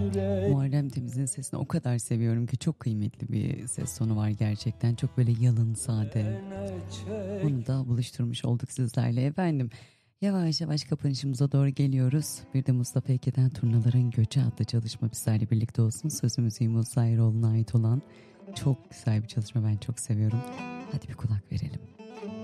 Muharrem Temiz'in sesini o kadar seviyorum ki, çok kıymetli bir ses tonu var gerçekten. Çok böyle yalın, sade. Bunu da buluşturmuş olduk sizlerle efendim. Yavaş yavaş kapanışımıza doğru geliyoruz. Bir de Mustafa Eke'den Turnaların Göçü adlı çalışma bizlerle birlikte olsun. Sözü müziği Musa Eroğlu'na ait olan çok güzel bir çalışma, ben çok seviyorum. Hadi bir kulak verelim.